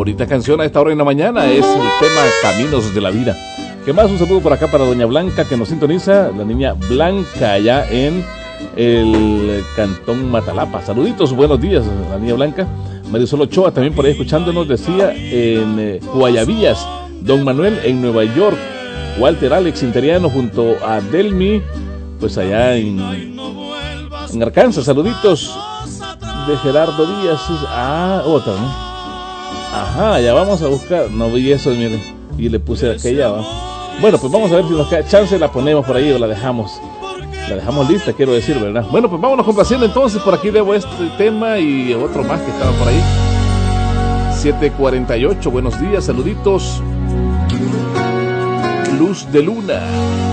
bonita canción a esta hora en la mañana, es el tema Caminos de la Vida. ¿Qué más? Un saludo por acá para doña Blanca que nos sintoniza, la niña Blanca allá en el Cantón Matalapa. Saluditos, buenos días, la niña Blanca. Marisol Ochoa también por ahí escuchándonos, decía en Guayabillas, Don Manuel en Nueva York, Walter Alex Interiano junto a Delmi, pues allá en Arkansas. Saluditos de Gerardo Díaz. Otra, ¿no? Ajá, ya vamos a buscar. No vi eso, miren. Y le puse aquella, ¿va? Bueno, pues vamos a ver si nos cae chance, la ponemos por ahí o la dejamos. La dejamos lista, quiero decir, ¿verdad? Bueno, pues vámonos complaciendo entonces. Por aquí debo este tema y otro más que estaba por ahí. 7:48, buenos días, saluditos. Luz de Luna.